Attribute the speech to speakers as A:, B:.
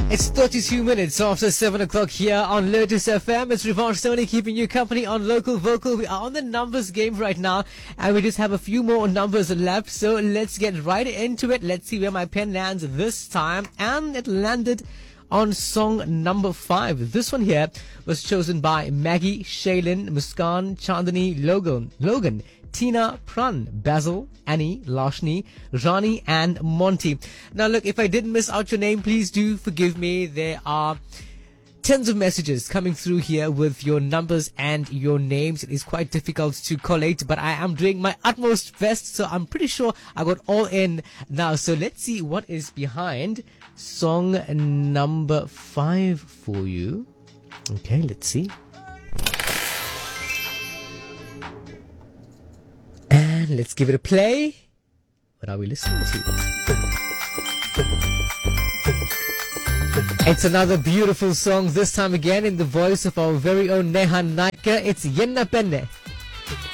A: It's 32 minutes after 7 o'clock here on Lotus FM. It's Rivash Soni keeping you company on Local Vocal. We are on the numbers game right now, and we just have a few more numbers left. So let's get right into it. Let's see where my pen lands this time. And it landed on song number 5. This one here was chosen by Maggie, Shaylin, Muskan, Chandani, Logan, Tina, Pran, Basil, Annie, Lashni, Rani and Monty. Now look, if I did miss out your name, please do forgive me. There are tons of messages coming through here with your numbers and your names. It is quite difficult to collate, but I am doing my utmost best, so I'm pretty sure I got all in now. So let's see what is behind song number 5 for you. Okay, let's see. And let's give it a play. What are we listening to? It's another beautiful song, this time again in the voice of our very own Neha Naika. It's Yenna Penne.